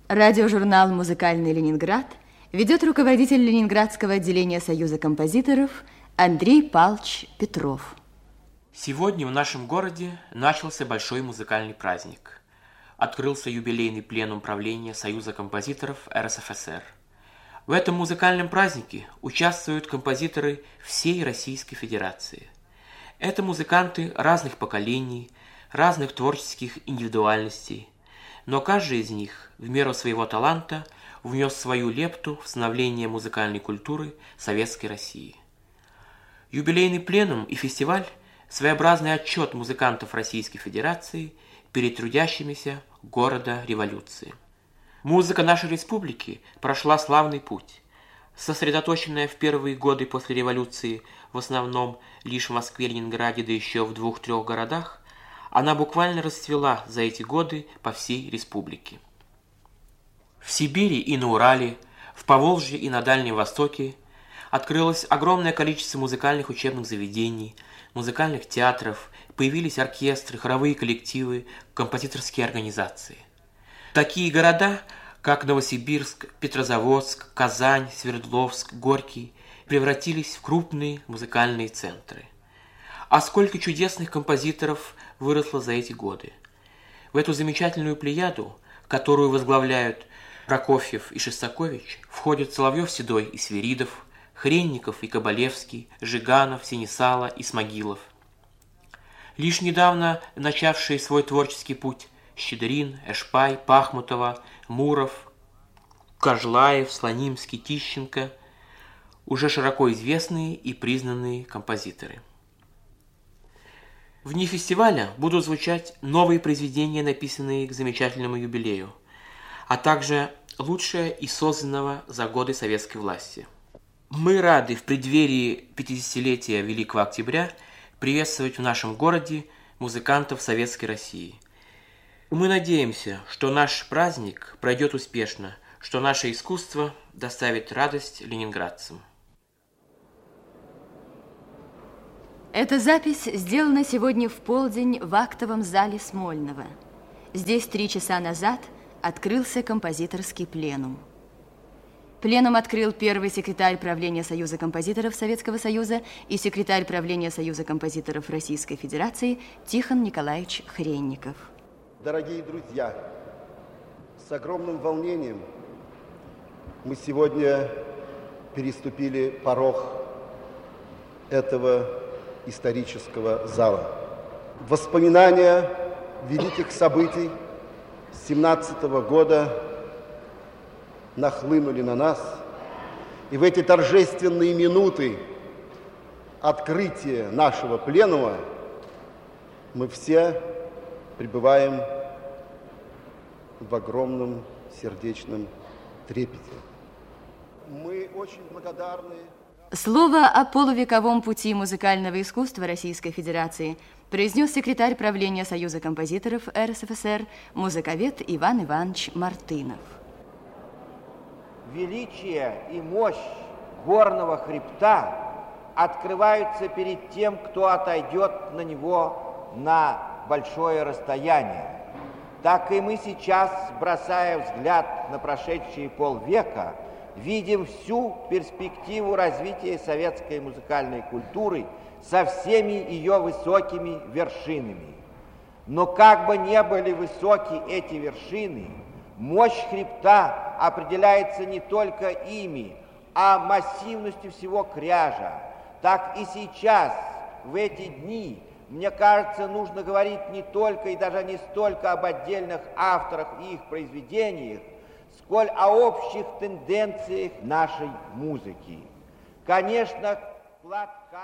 Радиожурнал «Музыкальный Ленинград» ведет руководитель Ленинградского отделения Союза композиторов Андрей Павлович Петров. Сегодня в нашем городе начался большой музыкальный праздник. Открылся юбилейный пленум правления Союза композиторов РСФСР. В этом музыкальном празднике участвуют композиторы всей Российской Федерации. Это музыканты разных поколений, разных творческих индивидуальностей, но каждый из них в меру своего таланта внес свою лепту в становление музыкальной культуры Советской России. Юбилейный пленум и фестиваль – своеобразный отчет музыкантов Российской Федерации перед трудящимися города революции. Музыка нашей республики прошла славный путь. Сосредоточенная в первые годы после революции в основном лишь в Москве, Ленинграде, да еще в 2-3 городах, она буквально расцвела за эти годы по всей республике. В Сибири и на Урале, в Поволжье и на Дальнем Востоке открылось огромное количество музыкальных учебных заведений, музыкальных театров, появились оркестры, хоровые коллективы, композиторские организации. Такие города, как Новосибирск, Петрозаводск, Казань, Свердловск, Горький, превратились в крупные музыкальные центры. А сколько чудесных композиторов выросло за эти годы. В эту замечательную плеяду, которую возглавляют Прокофьев и Шостакович, входят Соловьев-Седой и Свиридов, Хренников и Кабалевский, Жиганов, Сенесало и Смогилов. Лишь недавно начавшие свой творческий путь Щедрин, Эшпай, Пахмутова, Муров, Кожлаев, Слонимский, Тищенко – уже широко известные и признанные композиторы. В дни фестиваля будут звучать новые произведения, написанные к замечательному юбилею, а также лучшее из созданного за годы советской власти. Мы рады в преддверии 50-летия Великого Октября приветствовать в нашем городе музыкантов Советской России. Мы надеемся, что наш праздник пройдет успешно, что наше искусство доставит радость ленинградцам. Эта запись сделана сегодня в полдень в актовом зале Смольного. Здесь 3 часа назад открылся композиторский пленум. Пленум открыл первый секретарь правления Союза композиторов Советского Союза и секретарь правления Союза композиторов Российской Федерации Тихон Николаевич Хренников. Дорогие друзья, с огромным волнением мы сегодня переступили порог этого исторического зала. Воспоминания великих событий 17-го года нахлынули на нас, и в эти торжественные минуты открытия нашего пленума мы все пребываем в огромном сердечном трепете. Мы очень благодарны. Слово о полувековом пути музыкального искусства Российской Федерации произнес секретарь правления Союза композиторов РСФСР, музыковед Иван Иванович Мартынов. Величие и мощь горного хребта открываются перед тем, кто отойдет на него на большое расстояние. Так и мы сейчас, бросая взгляд на прошедшие полвека, видим всю перспективу развития советской музыкальной культуры со всеми ее высокими вершинами. Но как бы ни были высоки эти вершины, мощь хребта определяется не только ими, а массивностью всего кряжа. Так и сейчас, в эти дни, мне кажется, нужно говорить не только и даже не столько об отдельных авторах и их произведениях, сколь о общих тенденциях нашей музыки. Конечно, вклад